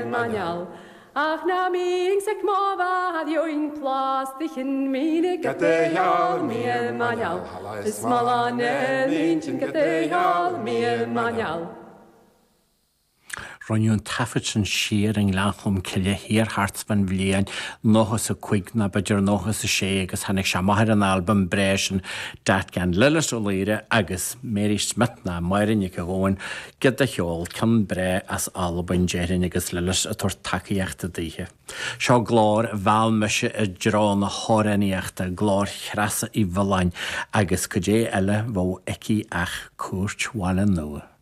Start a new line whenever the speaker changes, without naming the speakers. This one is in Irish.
manal. Ach na ming sek mova dioin plastichen mine gateyal mir manal. Ismalane linchin gateyal mir manal.
Ronjún tafid sin siar an leanchum ciile hir hartsban bblian nóchas a cuig na beidir nóchas a sé agus hanig se maithir an album breisin dat gan lilis ó léire agus Mary Smith na mairinne go góin gyd a cheol can bre as albain jerin agus lilis a tor takeíochta díthe. Seo glár bheal meise a drán na hóraníochta glár chrasa I bhalain agus go dé eile bhó eici ach cuairt bhála nua.